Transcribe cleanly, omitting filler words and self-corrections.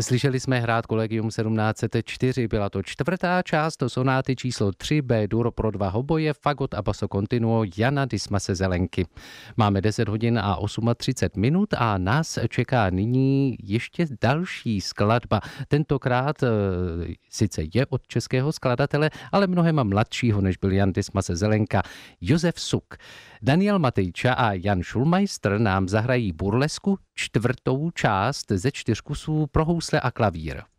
Slyšeli jsme hrát Collegium 1704, byla to čtvrtá část sonáty číslo 3 B-dur pro dva hoboje, fagot a basso continuo Jana Dismase Zelenky. Máme 10 hodin a 38 minut a nás čeká nyní ještě další skladba. Tentokrát sice je od českého skladatele, ale mnohem mladšího, než byl Jan Dismase Zelenka, Josef Suk. Daniel Matejča a Jan Schulmeister nám zahrají burlesku, čtvrtou část ze 4 kusů pro housle a klavír.